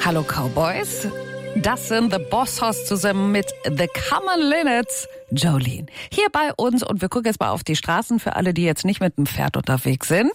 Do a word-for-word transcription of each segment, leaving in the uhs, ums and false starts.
Hallo Cowboys, das sind The Boss-Hoss zusammen mit The Common Linnets, Jolene. Hier bei uns und wir gucken jetzt mal auf die Straßen für alle, die jetzt nicht mit dem Pferd unterwegs sind.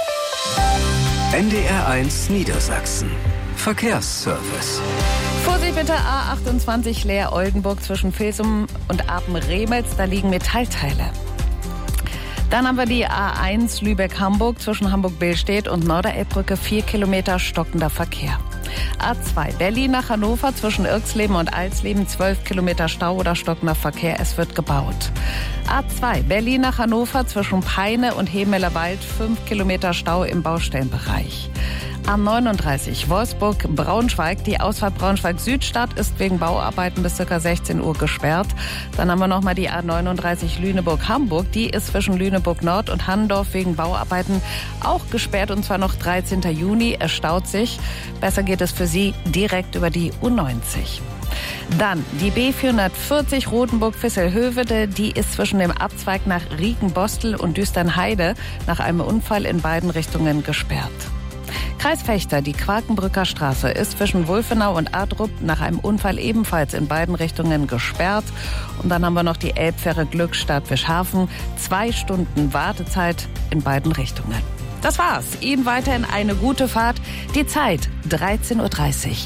N D R eins Niedersachsen. Verkehrsservice. Vorsicht bitte, A achtundzwanzig Leer-Oldenburg zwischen Vilsum und Apen-Remetz, da liegen Metallteile. Dann haben wir die A eins Lübeck-Hamburg zwischen Hamburg-Billstedt und Norderelbbrücke, vier Kilometer stockender Verkehr. A zwei Berlin nach Hannover zwischen Irxleben und Alsleben, zwölf Kilometer Stau oder stockender Verkehr, es wird gebaut. A zwei Berlin nach Hannover zwischen Peine und Hemelerwald, fünf Kilometer Stau im Baustellenbereich. A neununddreißig Wolfsburg-Braunschweig. Die Ausfahrt Braunschweig-Südstadt ist wegen Bauarbeiten bis ca. sechzehn Uhr gesperrt. Dann haben wir nochmal die A neununddreißig Lüneburg-Hamburg. Die ist zwischen Lüneburg-Nord und Handorf wegen Bauarbeiten auch gesperrt, und zwar noch dreizehnten Juni. Es staut sich. Besser geht es für Sie direkt über die U neunzig. Dann die B vierhundertvierzig Rotenburg-Visselhövede, die ist zwischen dem Abzweig nach Riekenbostel und Düsternheide nach einem Unfall in beiden Richtungen gesperrt. Kreis Vechta, die Quakenbrücker Straße ist zwischen Wulfenau und Adrup nach einem Unfall ebenfalls in beiden Richtungen gesperrt. Und dann haben wir noch die Elbfähre Glückstadt-Wischhafen, zwei Stunden Wartezeit in beiden Richtungen. Das war's. Ihnen weiterhin eine gute Fahrt. Die Zeit dreizehn Uhr dreißig.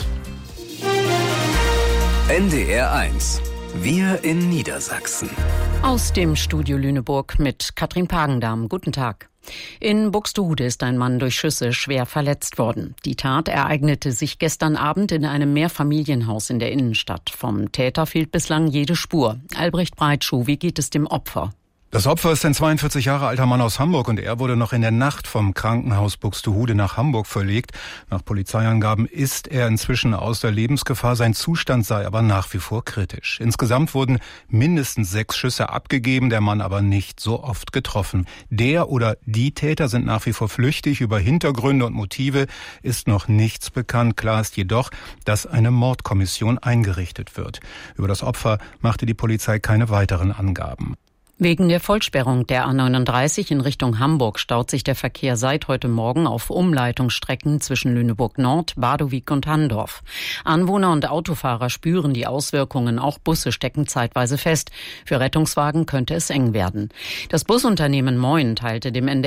N D R eins. Wir in Niedersachsen. Aus dem Studio Lüneburg mit Katrin Pagendam. Guten Tag. In Buxtehude ist ein Mann durch Schüsse schwer verletzt worden. Die Tat ereignete sich gestern Abend in einem Mehrfamilienhaus in der Innenstadt. Vom Täter fehlt bislang jede Spur. Albrecht Breitschuh, wie geht es dem Opfer? Das Opfer ist ein zweiundvierzig Jahre alter Mann aus Hamburg und er wurde noch in der Nacht vom Krankenhaus Buxtehude nach Hamburg verlegt. Nach Polizeiangaben ist er inzwischen außer Lebensgefahr, sein Zustand sei aber nach wie vor kritisch. Insgesamt wurden mindestens sechs Schüsse abgegeben, der Mann aber nicht so oft getroffen. Der oder die Täter sind nach wie vor flüchtig, über Hintergründe und Motive ist noch nichts bekannt. Klar ist jedoch, dass eine Mordkommission eingerichtet wird. Über das Opfer machte die Polizei keine weiteren Angaben. Wegen der Vollsperrung der A neununddreißig in Richtung Hamburg staut sich der Verkehr seit heute Morgen auf Umleitungsstrecken zwischen Lüneburg-Nord, Badowik und Handorf. Anwohner und Autofahrer spüren die Auswirkungen, auch Busse stecken zeitweise fest. Für Rettungswagen könnte es eng werden. Das Busunternehmen Moin teilte dem N D